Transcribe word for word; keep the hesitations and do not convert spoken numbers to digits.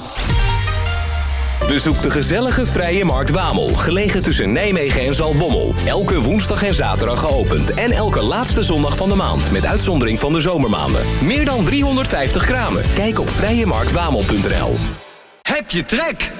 Zandvoort. Bezoek de gezellige Vrije Markt Wamel, gelegen tussen Nijmegen en Zaltbommel. Elke woensdag en zaterdag geopend en elke laatste zondag van de maand, met uitzondering van de zomermaanden. Meer dan driehonderdvijftig kramen. Kijk op vrije markt wamel punt n l. Heb je trek?